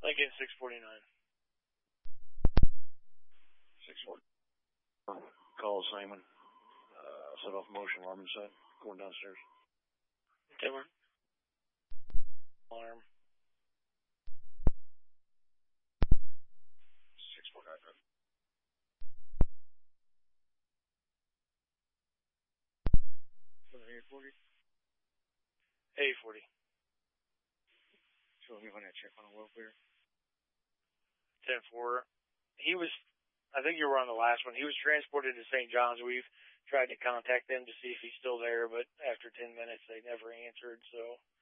Lincoln 649. 6-1. Call Simon. Set off motion alarm set. Going downstairs. Timber. Alarm. 649. A40. A40. So we want to check on a welfare. 10-4. I think you were on the last one. He was transported to St. John's. We've tried to contact them to see if he's still there, but after 10 minutes, they never answered, so